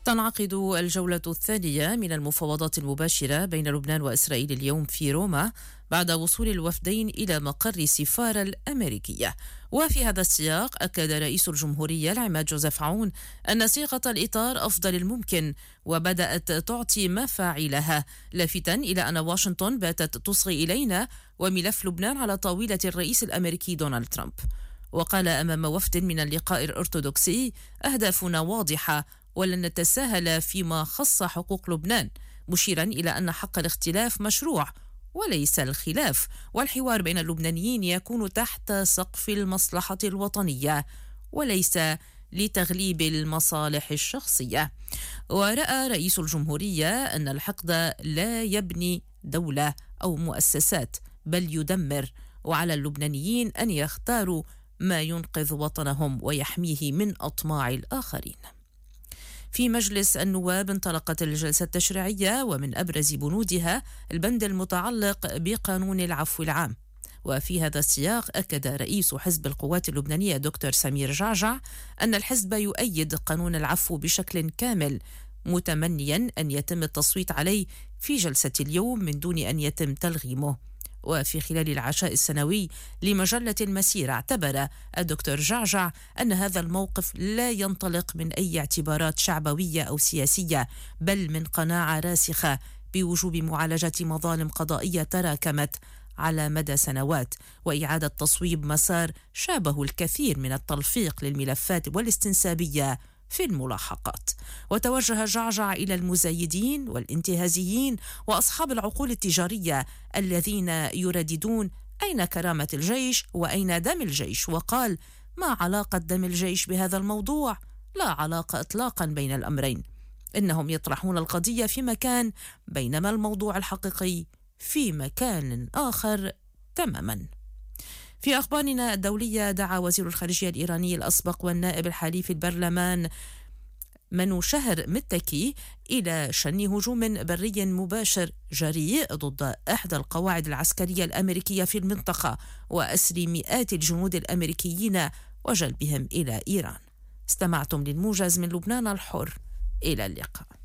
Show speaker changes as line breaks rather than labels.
تنعقد الجولة الثانية من المفاوضات المباشرة بين لبنان وإسرائيل اليوم في روما بعد وصول الوفدين إلى مقر السفارة الأمريكية. وفي هذا السياق أكد رئيس الجمهورية العماد جوزيف عون أن صيغة الإطار أفضل الممكن وبدأت تعطي مفاعلها، لافتاً إلى أن واشنطن باتت تصغي إلينا وملف لبنان على طاولة الرئيس الأمريكي دونالد ترامب. وقال أمام وفد من اللقاء الأرثوذكسي: أهدافنا واضحة ولن نتساهل فيما خص حقوق لبنان، مشيرا إلى أن حق الاختلاف مشروع وليس الخلاف، والحوار بين اللبنانيين يكون تحت سقف المصلحة الوطنية وليس لتغليب المصالح الشخصية. ورأى رئيس الجمهورية أن الحقد لا يبني دولة أو مؤسسات بل يدمر، وعلى اللبنانيين أن يختاروا ما ينقذ وطنهم ويحميه من أطماع الآخرين. في مجلس النواب انطلقت الجلسة التشريعية ومن أبرز بنودها البند المتعلق بقانون العفو العام. وفي هذا السياق أكد رئيس حزب القوات اللبنانية دكتور سمير جعجع أن الحزب يؤيد قانون العفو بشكل كامل، متمنيا أن يتم التصويت عليه في جلسة اليوم من دون أن يتم تلغيمه. وفي خلال العشاء السنوي لمجلة المسيرة اعتبر الدكتور جعجع أن هذا الموقف لا ينطلق من أي اعتبارات شعبوية أو سياسية، بل من قناعة راسخة بوجوب معالجة مظالم قضائية تراكمت على مدى سنوات وإعادة تصويب مسار شابه الكثير من التلفيق للملفات والاستنسابية في الملاحقات. وتوجه جعجع إلى المزايدين والانتهازيين وأصحاب العقول التجارية الذين يرددون: أين كرامة الجيش وأين دم الجيش؟ وقال: ما علاقة دم الجيش بهذا الموضوع؟ لا علاقة إطلاقا بين الأمرين، إنهم يطرحون القضية في مكان بينما الموضوع الحقيقي في مكان آخر تماما. في أخبارنا الدولية، دعا وزير الخارجية الإيراني الأسبق والنائب الحالي في البرلمان منوشهر متكي إلى شن هجوم بري مباشر جريء ضد إحدى القواعد العسكرية الأمريكية في المنطقة وأسر مئات الجنود الأمريكيين وجلبهم إلى إيران. استمعتم للموجز من لبنان الحر، إلى اللقاء.